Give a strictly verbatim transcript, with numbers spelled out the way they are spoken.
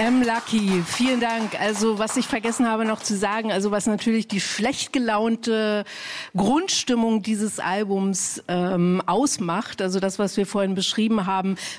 M. Lucky, vielen Dank. Also was ich vergessen habe noch zu sagen, also was natürlich die schlecht gelaunte Grundstimmung dieses Albums ähm, ausmacht, also das, was wir vorhin beschrieben haben,